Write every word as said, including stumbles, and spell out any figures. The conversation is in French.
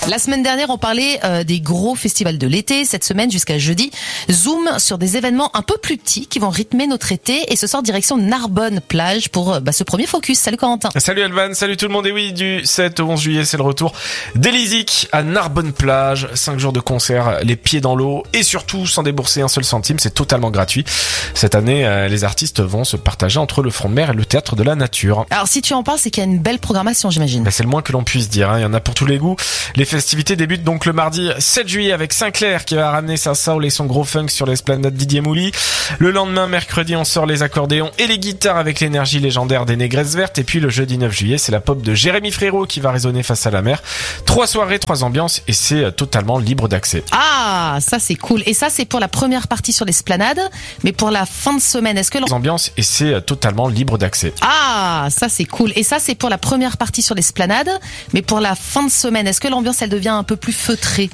La semaine dernière, on parlait euh, des gros festivals de l'été. Cette semaine, jusqu'à jeudi, zoom sur des événements un peu plus petits qui vont rythmer notre été. Et ce soir, direction Narbonne-Plage pour euh, bah, ce premier focus. Salut Corentin. Salut Alban, salut tout le monde. Et oui, du sept au onze juillet, c'est le retour d'Elisic à Narbonne-Plage. Cinq jours de concert, les pieds dans l'eau et surtout sans débourser un seul centime. C'est totalement gratuit. Cette année, euh, les artistes vont se partager entre le front de mer et le théâtre de la nature. Alors si tu en parles, c'est qu'il y a une belle programmation, j'imagine. Ben, c'est le moins que l'on puisse dire, hein. Il y en a pour tous les goûts. Les festivités débutent donc le mardi sept juillet avec Sinclair qui va ramener sa soul et son gros funk sur l'esplanade Didier Mouly. Le lendemain, mercredi, on sort les accordéons et les guitares avec l'énergie légendaire des Négresses Vertes. Et puis le jeudi neuf juillet, c'est la pop de Jérémy Frérot qui va résonner face à la mer. Trois soirées, trois ambiances et c'est totalement libre d'accès. Ah, ça c'est cool. Et ça c'est pour la première partie sur l'esplanade. Mais pour la fin de semaine, est-ce que... Les ambiances et c'est totalement libre d'accès. Ah, ça c'est cool. Et ça c'est pour la première partie sur l'esplanade. Mais pour la fin de semaine, est-ce que l'ambiance elle devient un peu plus feutrée?